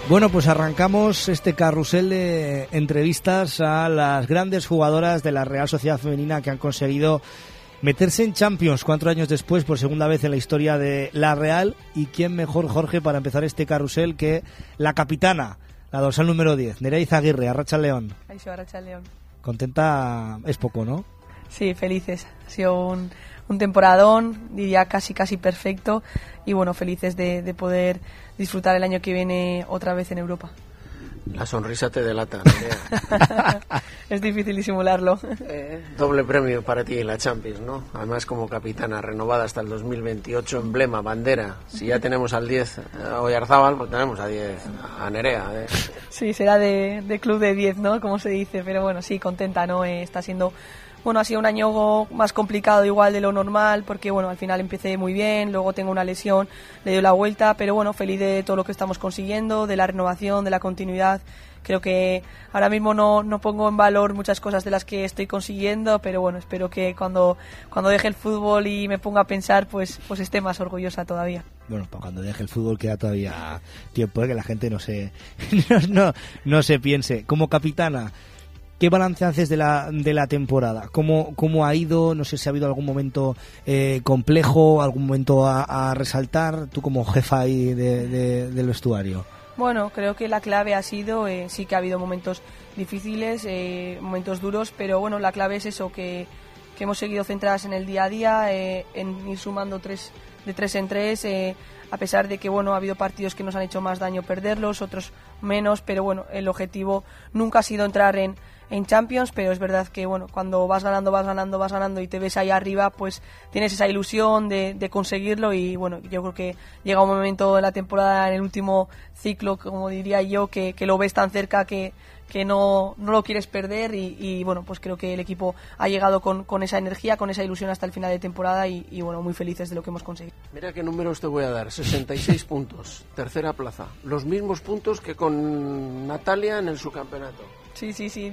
Bueno, pues arrancamos este carrusel de entrevistas a las grandes jugadoras de la Real Sociedad Femenina que han conseguido meterse en Champions 4 años después por segunda vez en la historia de la Real. Y quién mejor, Jorge, para empezar este carrusel que la capitana, la dorsal número 10, Nerea Izaguirre. Arratsaldeon. Arratsaldeon. Contenta es poco, ¿no? Sí, felices. Ha sido un temporadón, diría casi perfecto, y bueno, felices de poder disfrutar el año que viene otra vez en Europa. La sonrisa te delata, Nerea. Es difícil disimularlo. Doble premio para ti en la Champions, ¿no? Además, como capitana renovada hasta el 2028, emblema, bandera. Si ya tenemos al 10 a Oyarzábal, pues tenemos a 10 a Nerea. Sí, será de club de 10, ¿no? Como se dice, pero bueno, sí, contenta, ¿no? Está siendo... Bueno, ha sido un año más complicado igual de lo normal, porque bueno, al final empecé muy bien, luego tengo una lesión, le doy la vuelta, pero bueno, feliz de todo lo que estamos consiguiendo, de la renovación, de la continuidad. Creo que ahora mismo no pongo en valor muchas cosas de las que estoy consiguiendo, pero bueno, espero que cuando deje el fútbol y me ponga a pensar, pues esté más orgullosa todavía. Bueno, para cuando deje el fútbol queda todavía tiempo de que la gente no se piense. Como capitana, ¿qué balance haces de la temporada? ¿Cómo ha ido? No sé si ha habido algún momento complejo, algún momento a resaltar, tú como jefa ahí del vestuario. Bueno, creo que la clave ha sido, sí que ha habido momentos difíciles, momentos duros, pero bueno, la clave es eso, que hemos seguido centradas en el día a día, en ir sumando de 3 en 3, a pesar de que bueno, ha habido partidos que nos han hecho más daño perderlos, otros menos, pero bueno, el objetivo nunca ha sido entrar en Champions, pero es verdad que bueno, cuando vas ganando y te ves ahí arriba, pues tienes esa ilusión de conseguirlo. Y bueno, yo creo que llega un momento de la temporada, en el último ciclo, como diría yo, que lo ves tan cerca que no lo quieres perder y bueno, pues creo que el equipo ha llegado con esa energía, con esa ilusión hasta el final de temporada y bueno, muy felices de lo que hemos conseguido. Mira qué números te voy a dar: 66 puntos, tercera plaza, los mismos puntos que con Natalia en el subcampeonato. Sí,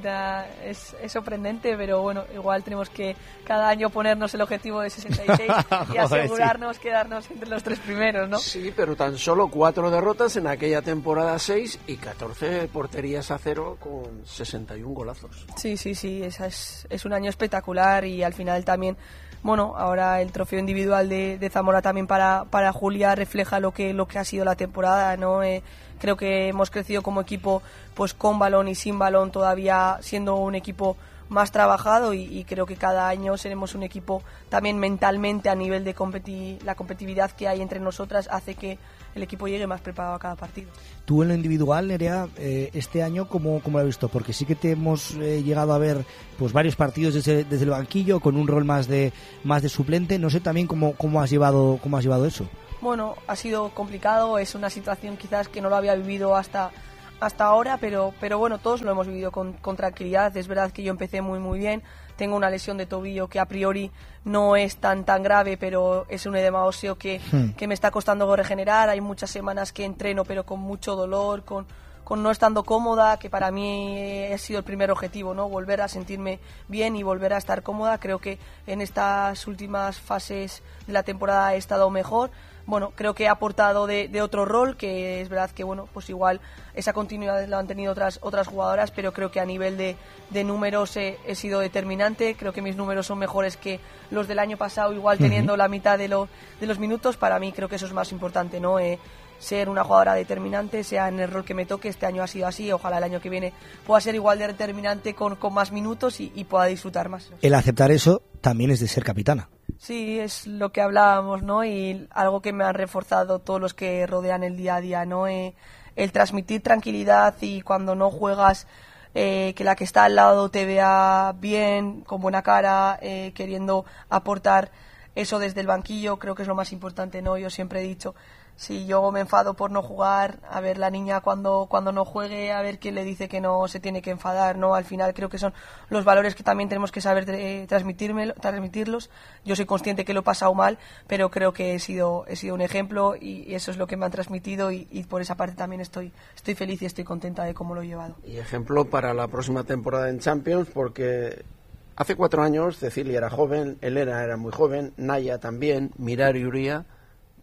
es sorprendente, pero bueno, igual tenemos que cada año ponernos el objetivo de 66 y asegurarnos quedarnos entre los 3 primeros, ¿no? Sí, pero tan solo 4 derrotas en aquella temporada 6 y 14 porterías a 0 con 61 golazos. Sí, es un año espectacular y al final también, bueno, ahora el trofeo individual de Zamora también para Julia refleja lo que ha sido la temporada, ¿no? Creo que hemos crecido como equipo, pues con balón y sin balón, todavía siendo un equipo más trabajado y creo que cada año seremos un equipo también mentalmente a nivel de la competitividad que hay entre nosotras hace que el equipo llegue más preparado a cada partido. Tú en lo individual, Nerea, este año ¿cómo lo has visto? Porque sí que te hemos llegado a ver pues varios partidos desde el banquillo con un rol más de suplente. No sé también cómo has llevado eso. Bueno, ha sido complicado, es una situación quizás que no lo había vivido hasta ahora, pero bueno, todos lo hemos vivido con tranquilidad. Es verdad que yo empecé muy bien, tengo una lesión de tobillo que a priori no es tan grave, pero es un edema óseo que me está costando regenerar. Hay muchas semanas que entreno pero con mucho dolor, con no estando cómoda, que para mí ha sido el primer objetivo, ¿no? Volver a sentirme bien y volver a estar cómoda. Creo que en estas últimas fases de la temporada he estado mejor. Bueno, creo que he aportado de otro rol, que es verdad que bueno, pues igual esa continuidad la han tenido otras jugadoras, pero creo que a nivel de números he sido determinante. Creo que mis números son mejores que los del año pasado, igual teniendo la mitad de los minutos. Para mí creo que eso es más importante, ¿no? Ser una jugadora determinante, sea en el rol que me toque. Este año ha sido así, ojalá el año que viene pueda ser igual de determinante con más minutos y pueda disfrutar más. El aceptar eso también es de ser capitana. Sí, es lo que hablábamos, ¿no? Y algo que me han reforzado todos los que rodean el día a día, ¿no? El transmitir tranquilidad y cuando no juegas, que la que está al lado te vea bien, con buena cara, queriendo aportar eso desde el banquillo, creo que es lo más importante, ¿no? Yo siempre he dicho, si yo me enfado por no jugar, a ver la niña cuando no juegue, a ver quién le dice que no se tiene que enfadar, ¿no? Al final creo que son los valores que también tenemos que saber transmitirlos. Yo soy consciente que lo he pasado mal, pero creo que he sido un ejemplo y eso es lo que me han transmitido y por esa parte también estoy feliz y estoy contenta de cómo lo he llevado. Y ejemplo para la próxima temporada en Champions, porque hace 4 años Cecilia era joven, Elena era muy joven, Naya también, Mirar y Uría.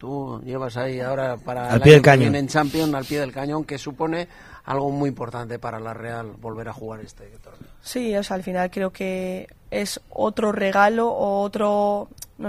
tú llevas ahí ahora para al pie del cañón. Que viene en Champions, al pie del cañón, que supone algo muy importante para la Real volver a jugar este torneo. Sí, o sea, al final creo que es otro regalo o otro,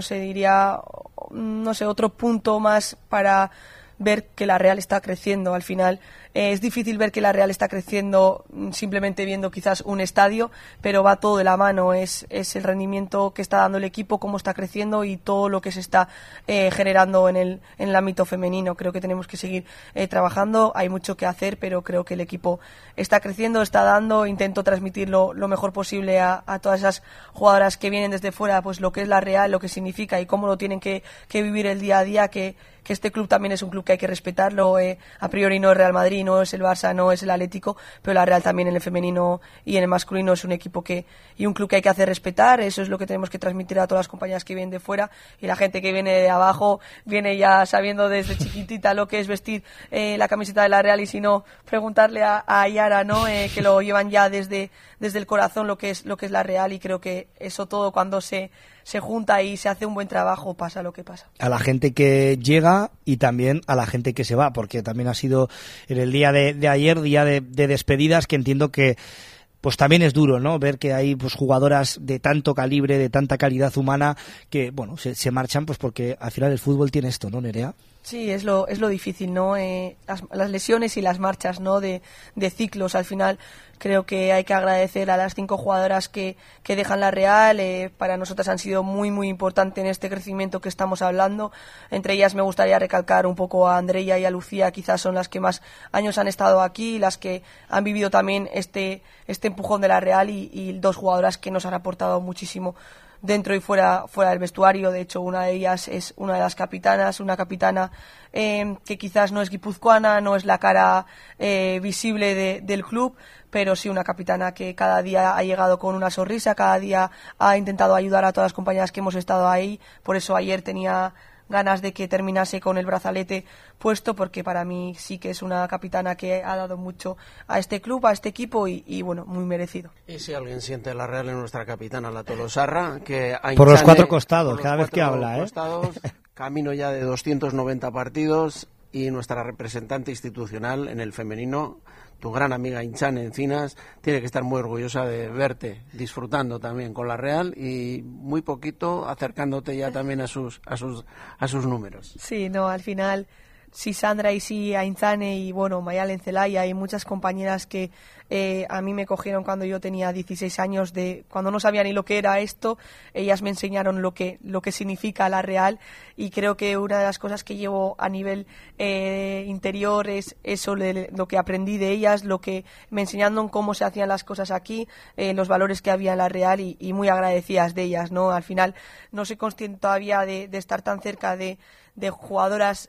otro punto más para ver que la Real está creciendo. Al final es difícil ver que la Real está creciendo simplemente viendo quizás un estadio, pero va todo de la mano, es el rendimiento que está dando el equipo, cómo está creciendo y todo lo que se está generando en el ámbito femenino. Creo que tenemos que seguir trabajando, hay mucho que hacer, pero creo que el equipo está creciendo, está dando, intento transmitirlo lo mejor posible a todas esas jugadoras que vienen desde fuera, pues lo que es la Real, lo que significa y cómo lo tienen que vivir el día a día, que este club también es un club que hay que respetarlo, a priori no es Real Madrid, no es el Barça, no es el Atlético, pero la Real también en el femenino y en el masculino es un equipo y un club que hay que hacer respetar. Eso es lo que tenemos que transmitir a todas las compañías que vienen de fuera, y la gente que viene de abajo viene ya sabiendo desde chiquitita lo que es vestir la camiseta de la Real, y si no, preguntarle a Yara, ¿no? Que lo llevan ya desde el corazón lo que es la Real, y creo que eso todo cuando se junta y se hace un buen trabajo pasa lo que pasa. A la gente que llega y también a la gente que se va, porque también ha sido en el día de ayer, día de despedidas, que entiendo que pues también es duro, ¿no? Ver que hay pues jugadoras de tanto calibre, de tanta calidad humana, que bueno, se marchan, pues porque al final el fútbol tiene esto, ¿no, Nerea? Sí, es lo difícil, ¿no? Las lesiones y las marchas, ¿no? De ciclos. Al final creo que hay que agradecer a las 5 jugadoras que dejan la Real. Para nosotras han sido muy, muy importantes en este crecimiento que estamos hablando. Entre ellas me gustaría recalcar un poco a Andreia y a Lucía, quizás son las que más años han estado aquí, las que han vivido también este empujón de la Real, y 2 jugadoras que nos han aportado muchísimo dentro y fuera del vestuario. De hecho, una de ellas es una de las capitanas, una capitana que quizás no es guipuzcoana, no es la cara visible del club, pero sí una capitana que cada día ha llegado con una sonrisa, cada día ha intentado ayudar a todas las compañeras que hemos estado ahí. Por eso ayer tenía ganas de que terminase con el brazalete puesto, porque para mí sí que es una capitana que ha dado mucho a este club, a este equipo, y bueno, muy merecido. Y si alguien siente la Real en nuestra capitana, la Tolosarra, que por los 4 costados, cada vez que habla, costados, camino ya de 290 partidos, y nuestra representante institucional en el femenino, tu gran amiga Inchane Encinas, tiene que estar muy orgullosa de verte disfrutando también con la Real, y muy poquito acercándote ya también a sus números. Sí, no, al final sí, Sandra y sí Ainzane y bueno, Mayalen Zelaya y muchas compañeras que a mí me cogieron cuando yo tenía 16 años, cuando no sabía ni lo que era esto, ellas me enseñaron lo que significa la Real, y creo que una de las cosas que llevo a nivel interior es eso, lo que aprendí de ellas, lo que me enseñaron cómo se hacían las cosas aquí, los valores que había en la Real, y muy agradecidas de ellas, ¿no? Al final no soy consciente todavía de estar tan cerca de jugadoras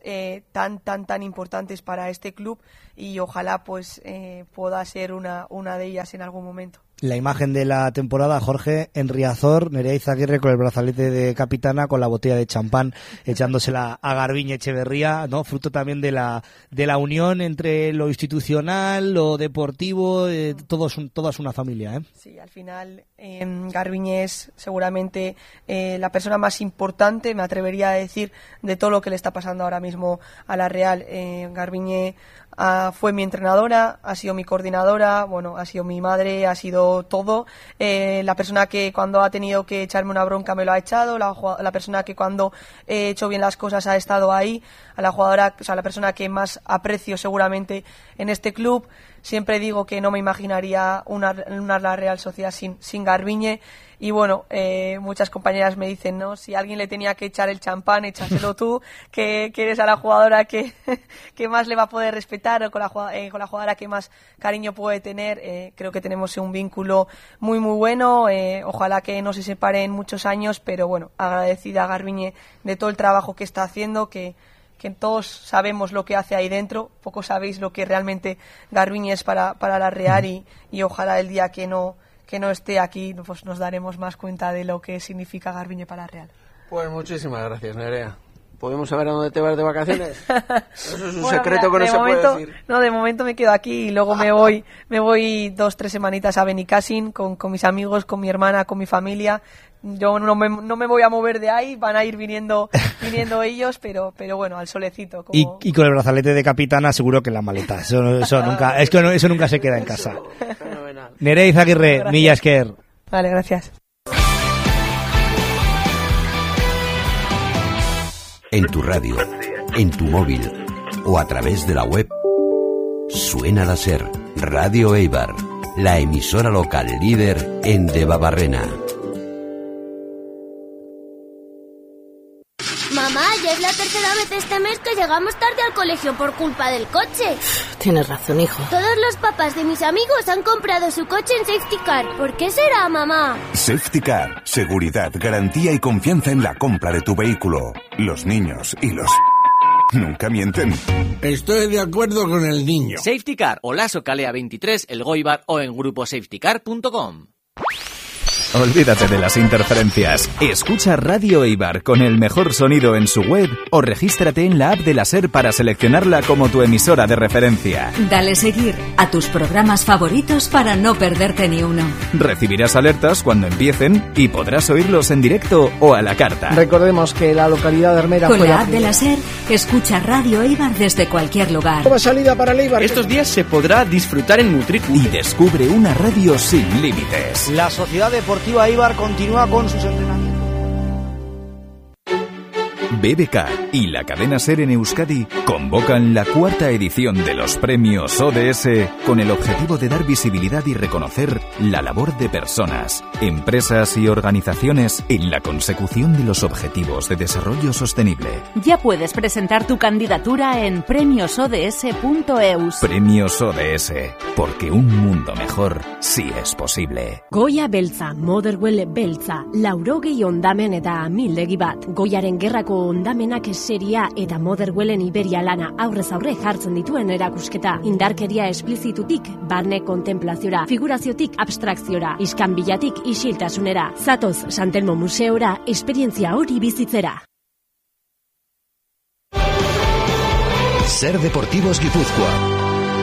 tan importantes para este club, y ojalá pues pueda ser una de ellas en algún momento. La imagen de la temporada, Jorge, en Riazor, Nerea Izaguirre con el brazalete de capitana, con la botella de champán, echándosela a Garbiñe Echeverría, ¿no? Fruto también de la unión entre lo institucional, lo deportivo, toda es una familia, ¿eh? Sí, al final Garbiñe es seguramente la persona más importante, me atrevería a decir, de todo lo que le está pasando ahora mismo a la Real. Garbiñe fue mi entrenadora, ha sido mi coordinadora, bueno, ha sido mi madre, ha sido todo. La persona que cuando ha tenido que echarme una bronca me lo ha echado, la persona que cuando he hecho bien las cosas ha estado ahí, a la jugadora, o sea, la persona que más aprecio seguramente en este club. Siempre digo que no me imaginaría una la Real Sociedad sin Garbiñe, y bueno, muchas compañeras me dicen, ¿no? Si alguien le tenía que echar el champán, échaselo tú, que eres a la jugadora que más le va a poder respetar, o con la jugadora que más cariño puede tener. Creo que tenemos un vínculo muy muy bueno, ojalá que no se separen muchos años, pero bueno, agradecida a Garbiñe de todo el trabajo que está haciendo, que todos sabemos lo que hace ahí dentro, poco sabéis lo que realmente Garbiñe es para la Real, y ojalá el día que no esté aquí pues nos daremos más cuenta de lo que significa Garbiñe para la Real. Pues muchísimas gracias, Nerea. ¿Podemos saber a dónde te vas de vacaciones? Eso es un secreto que no se puede decir. No, de momento me quedo aquí y luego me voy 2-3 semanitas a Benicàssim con mis amigos, con mi hermana, con mi familia. yo no me voy a mover de ahí, van a ir viniendo ellos, pero bueno, al solecito. Como... Y con el brazalete de capitana seguro que en la maleta. Eso nunca, es que eso nunca se queda en casa. Nerea Izaguirre, Milla Esker. Vale, gracias. En tu radio, en tu móvil o a través de la web, suena la SER, Radio Eibar, la emisora local líder en Debabarrena. Mamá, ya es la tercera vez este mes que llegamos tarde al colegio por culpa del coche. Tienes razón, hijo. Todos los papás de mis amigos han comprado su coche en Safety Car. ¿Por qué será, mamá? Safety Car. Seguridad, garantía y confianza en la compra de tu vehículo. Los niños y los... nunca mienten. Estoy de acuerdo con el niño. Safety Car o Laso Calea 23, El Goibar o en gruposafetycar.com. Olvídate de las interferencias. Escucha Radio Eibar con el mejor sonido en su web o regístrate en la app de la SER para seleccionarla como tu emisora de referencia. Dale seguir a tus programas favoritos para no perderte ni uno. Recibirás alertas cuando empiecen y podrás oírlos en directo o a la carta. Recordemos que la localidad de Armera con la app de la SER, escucha Radio Eibar desde cualquier lugar. Nueva salida para el Eibar. Estos días se podrá disfrutar en Mutriku. Y descubre una radio sin límites. La Sociedad Deportiva Eibar continúa con sus entrenamientos. BBK y la cadena SER en Euskadi convocan la 4ª edición de los premios ODS con el objetivo de dar visibilidad y reconocer la labor de personas, empresas y organizaciones en la consecución de los objetivos de desarrollo sostenible. Ya puedes presentar tu candidatura en premiosods.eus. Premios ODS, porque un mundo mejor sí es posible. Goia beltza, Motherwell beltza, 80 ondamen eta amildegi bat. Goiaren gerrako ondamenak seria eta Motherwellen Iberia lana aurrez aurre jartzen dituen erakusketa. Indarkeria esplizitutik barne kontemplaziora, figuraziotik abstrakziora, iskanbilatik isiltasunera. Zatoz Santelmo Museora esperientzia hori bizitzera. SER Deportivos Gipuzkoa.